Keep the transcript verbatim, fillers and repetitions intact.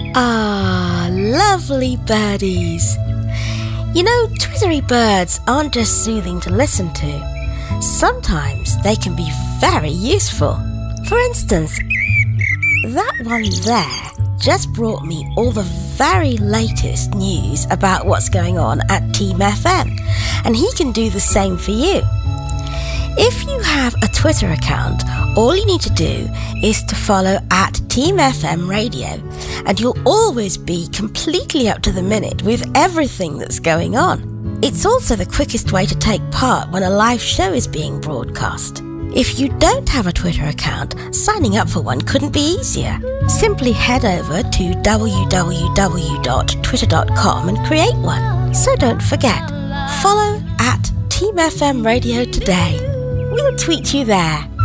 Ah, lovely birdies. You know, twittery birds aren't just soothing to listen to. Sometimes they can be very useful. For instance, that one there just brought me all the very latest news about what's going on at Team F M, and he can do the same for you. If you have a Twitter account, all you need to do is to follow at Team F M Radio, and you'll always be completely up to the minute with everything that's going on. It's also the quickest way to take part when a live show is being broadcast. If you don't have a Twitter account, signing up for one couldn't be easier. Simply head over to w w w dot twitter dot com and create one. So don't forget, follow at Team F M Radio today. We'll tweet you there.